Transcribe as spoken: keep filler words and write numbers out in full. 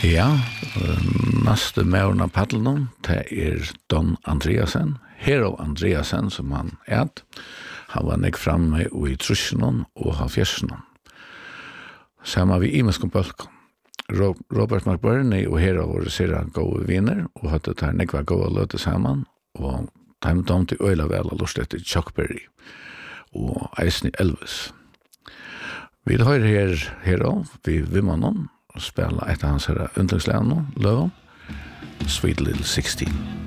Ja, neste med av paddelen, det er Don Andreasen, Hero Andreasen som han er. Han var nek framme i trusjonen og halvfjerdsjonen. Sammen vi i Meskombolk. Robert McBurney og Hero var sere gode viner, og hadde det her nekva gode løte sammen, og de dom til øyla vel og lort etter Chuck Berry og Eisne Elvis. Vi har her Hero, vi vimmer noen, og spela etter hans her yndlingslæren nå, Løven, Sweet Little sixteen.